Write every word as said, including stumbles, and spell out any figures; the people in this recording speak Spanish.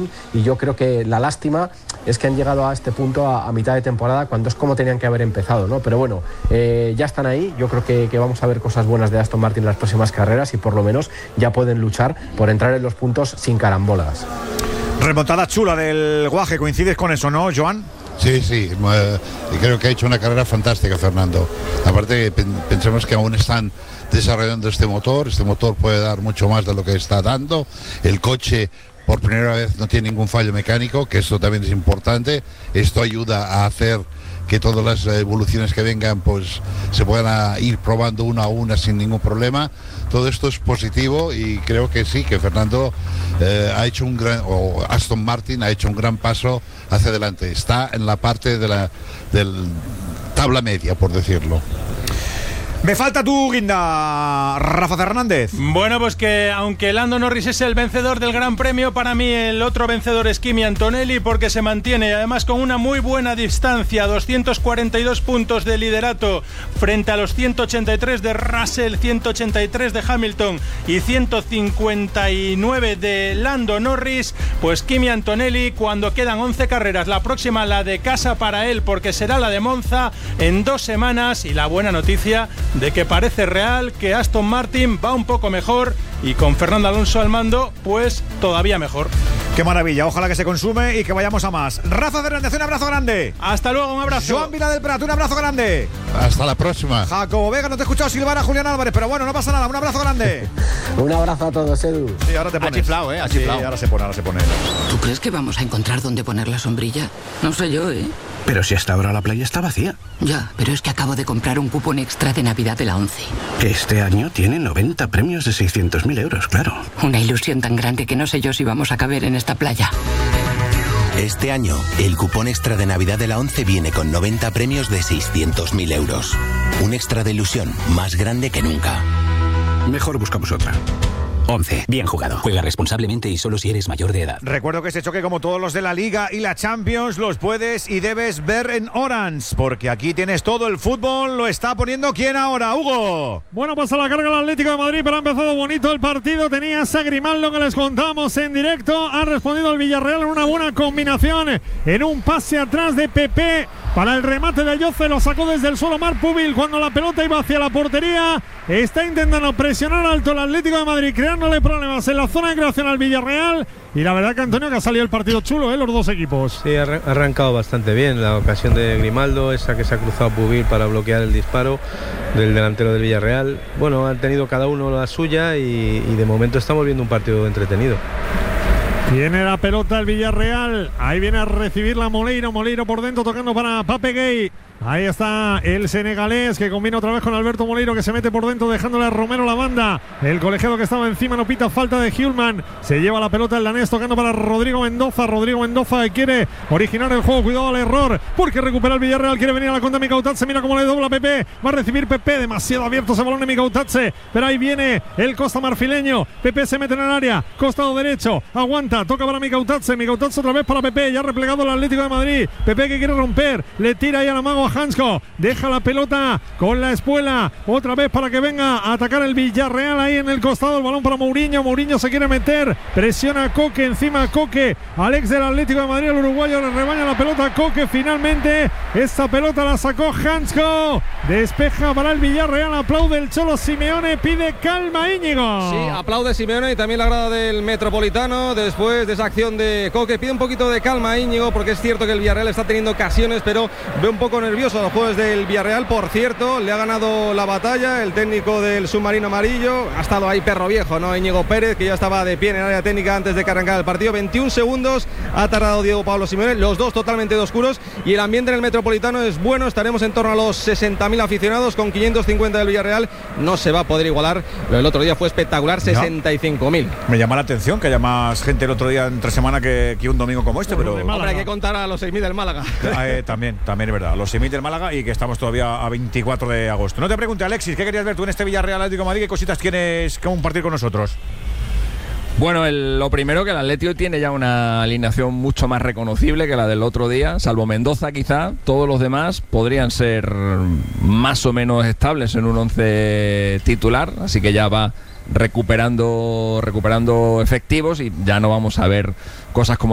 Martin, y yo creo que la lástima es que han llegado a este punto a, a mitad de temporada, cuando es como tenían que haber empezado, ¿no? Pero bueno, eh, ya están ahí. Yo creo que, que vamos a ver cosas buenas de Aston Martin en las próximas carreras, y por lo menos ya pueden luchar por entrar en los puntos sin carambolas. Remontada chula del Guaje, ¿coincides con eso, no, Joan? Sí, sí, eh, creo que ha hecho una carrera fantástica Fernando. Aparte, pensemos que aún están desarrollando este motor. Este motor puede dar mucho más de lo que está dando. El coche por primera vez no tiene ningún fallo mecánico, que esto también es importante. Esto ayuda a hacer que todas las evoluciones que vengan pues se puedan ir probando una a una sin ningún problema. Todo esto es positivo, y creo que sí, que Fernando eh, ha hecho un gran, o Aston Martin ha hecho un gran paso hacia adelante. Está en la parte de la del tabla media, por decirlo. Me falta tu guinda, Rafa Fernández. Bueno, pues que aunque Lando Norris es el vencedor del Gran Premio, para mí el otro vencedor es Kimi Antonelli, porque se mantiene además con una muy buena distancia, doscientos cuarenta y dos puntos de liderato frente a los ciento ochenta y tres de Russell, ciento ochenta y tres de Hamilton y ciento cincuenta y nueve de Lando Norris. Pues Kimi Antonelli, cuando quedan once carreras, la próxima la de casa para él, porque será la de Monza en dos semanas, y la buena noticia de que parece real que Aston Martin va un poco mejor, y con Fernando Alonso al mando, pues todavía mejor. Qué maravilla, ojalá que se consume y que vayamos a más. Rafa Fernández, un abrazo grande. Hasta luego, un abrazo. Joan Vila del Prat, un abrazo grande. Hasta la próxima. Jacobo Vega, no te he escuchado silbar a Julián Álvarez, pero bueno, no pasa nada, un abrazo grande. Un abrazo a todos, Edu. Sí, ahora te pones. Ha chiflado, ¿eh? Ha chiflado. Sí, ahora se pone, ahora se pone. ¿Tú crees que vamos a encontrar dónde poner la sombrilla? No sé yo, ¿eh? Pero si hasta ahora la playa está vacía. Ya, pero es que acabo de comprar un cupón extra de Navidad de la ONCE. Que este año tiene noventa premios de seiscientos mil euros, claro. Una ilusión tan grande que no sé yo si vamos a caber en esta playa. Este año, el cupón extra de Navidad de la ONCE viene con noventa premios de seiscientos mil euros. Un extra de ilusión más grande que nunca. Mejor buscamos otra. once. Bien jugado. Juega responsablemente y solo si eres mayor de edad. Recuerdo que este choque, como todos los de la Liga y la Champions, los puedes y debes ver en Orange, porque aquí tienes todo el fútbol. Lo está poniendo ¿quién ahora, Hugo? Bueno, pues a la carga el Atlético de Madrid, pero ha empezado bonito el partido. Tenía a Grimaldo, que les contamos en directo. Ha respondido el Villarreal en una buena combinación, en un pase atrás de Pepe para el remate de Ayoce. Lo sacó desde el suelo Marc Pubil cuando la pelota iba hacia la portería. Está intentando presionar alto el Atlético de Madrid, creándole problemas en la zona de creación al Villarreal. Y la verdad que, Antonio, que ha salido el partido chulo, ¿eh? Los dos equipos. Sí, ha arrancado bastante bien. La ocasión de Grimaldo, esa que se ha cruzado Pubil para bloquear el disparo del delantero del Villarreal. Bueno, han tenido cada uno la suya, y, y de momento estamos viendo un partido entretenido. Tiene la pelota el Villarreal. Ahí viene a recibir la Moleiro. Moleiro por dentro, tocando para Pape Gay. Ahí está el senegalés, que combina otra vez con Alberto Moleiro, que se mete por dentro, dejándole a Romero la banda. El colegiado que estaba encima no pita falta de Hjulman. Se lleva la pelota el danés, tocando para Rodrigo Mendoza. Rodrigo Mendoza, que quiere originar el juego. Cuidado al error, porque recupera el Villarreal. Quiere venir a la contra Mikautatse. Mira cómo le dobla Pepe. Va a recibir Pepe. Demasiado abierto ese balón de Mikautatse. Pero ahí viene el Costa marfileño. Pepe se mete en el área. Costado derecho. Aguanta. Toca para Mikautatse. Mikautatse otra vez para Pepe. Ya replegado el Atlético de Madrid. Pepe, que quiere romper. Le tira ahí a la mago a Hansko. Deja la pelota con la espuela. Otra vez para que venga a atacar el Villarreal ahí en el costado. El balón para Mourinho. Mourinho se quiere meter. Presiona a Coque. Encima a Coque. Alex del Atlético de Madrid. El uruguayo le rebaña la pelota a Coque. Finalmente esta pelota la sacó Hansko. Despeja para el Villarreal. Aplaude el Cholo Simeone. Pide calma, Íñigo. Sí, aplaude Simeone y también la grada del Metropolitano después de esa acción de Coque. Pide un poquito de calma, Íñigo, porque es cierto que el Villarreal está teniendo ocasiones, pero ve un poco nervioso a los jugadores del Villarreal. Por cierto, le ha ganado la batalla el técnico del submarino amarillo. Ha estado ahí perro viejo, ¿no? Íñigo Pérez, que ya estaba de pie en el área técnica antes de que arrancara el partido. veintiún segundos ha tardado Diego Pablo Simeone, los dos totalmente oscuros, y el ambiente en el Metropolitano es bueno. Estaremos en torno a los sesenta mil aficionados, con quinientos cincuenta del Villarreal. No se va a poder igualar. Lo del otro día fue espectacular, sesenta y cinco mil. Me llama la atención que haya más gente el otro día entre semana que, que un domingo como este, pero hombre, hay que contar a los seis mil del Málaga. Eh, también, también es verdad, los seis mil del Málaga, y que estamos todavía a veinticuatro de agosto. No te pregunte, Alexis, ¿qué querías ver tú en este Villarreal Atlético de Madrid? ¿Qué cositas tienes que compartir con nosotros? Bueno, el, lo primero, que el Atlético tiene ya una alineación mucho más reconocible que la del otro día, salvo Mendoza quizá. Todos los demás podrían ser más o menos estables en un once titular, así que ya va recuperando recuperando efectivos, y ya no vamos a ver cosas como